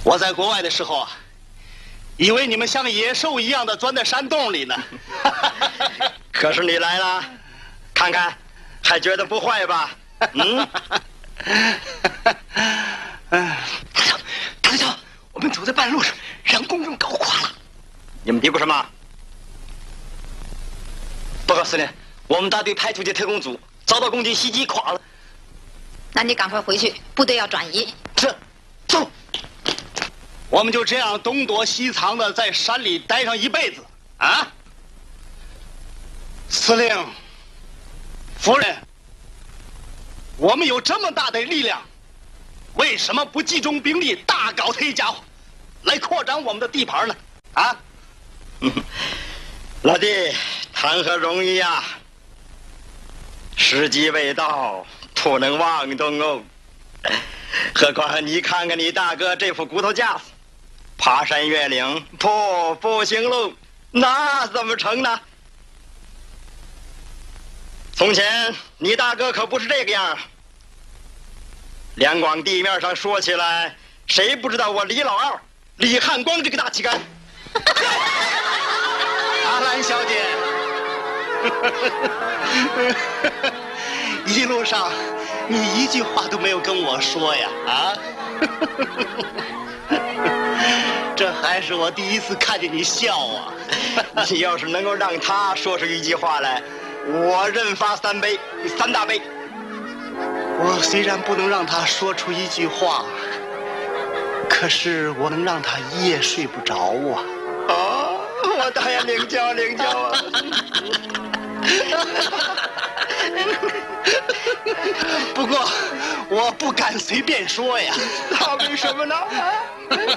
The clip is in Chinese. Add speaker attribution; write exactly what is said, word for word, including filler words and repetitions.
Speaker 1: 我在国外的时候啊，以为你们像野兽一样的钻在山洞里呢。
Speaker 2: 可是你来了，看看，还觉得不坏吧？嗯。
Speaker 3: 大校，大校，我们走在半路上，让公众搞垮了。
Speaker 2: 你们嘀咕什么？报告司令，我们大队派出去特工组遭到共军袭击垮了。
Speaker 4: 那你赶快回去，部队要转移。
Speaker 2: 是，走。
Speaker 1: 我们就这样东躲西藏的在山里待上一辈子啊！司令、夫人，我们有这么大的力量，为什么不集中兵力大搞他一家伙，来扩张我们的地盘呢？啊！
Speaker 2: 老弟，谈何容易呀！时机未到，不能妄动哦。何况你看看你大哥这副骨头架子，爬山越岭不不行喽，那怎么成呢？从前你大哥可不是这个样啊。两广地面上说起来，谁不知道我李老二李汉光这个大旗杆？
Speaker 1: 阿兰小姐，一路上你一句话都没有跟我说呀，啊？这还是我第一次看见你笑啊！
Speaker 2: 你要是能够让他说出一句话来，我认发三杯，三大杯。
Speaker 1: 我虽然不能让他说出一句话，可是我能让他一夜睡不着啊！
Speaker 2: 哦，我大爷领教领教啊！
Speaker 1: 不过我不敢随便说呀。
Speaker 2: 那为什么呢？